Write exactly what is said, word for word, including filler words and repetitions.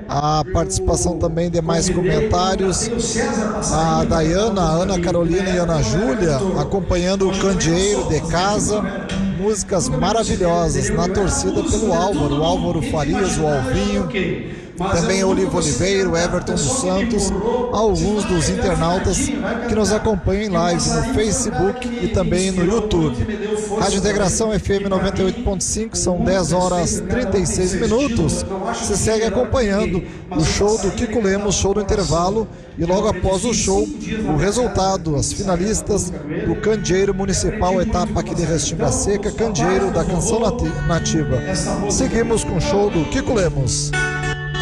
A participação também de mais comentários, a Dayana, a Ana Carolina e a Ana Júlia acompanhando o candeeiro de casa. Músicas maravilhosas na torcida pelo Álvaro, o Álvaro Farias, o Alvinho, também Olivo Oliveira, o Everton dos Santos, alguns dos internautas que nos acompanham em live no Facebook e também no YouTube. Rádio Integração F M noventa e oito ponto cinco, são dez horas e trinta e seis minutos. Você segue acompanhando o show do Kiko Lemos, show do intervalo, e logo após o show, o resultado, as finalistas do Candeeiro Municipal, etapa aqui de Restinga Seca, Candeeiro da Canção Nativa. Seguimos com o show do Kiko Lemos.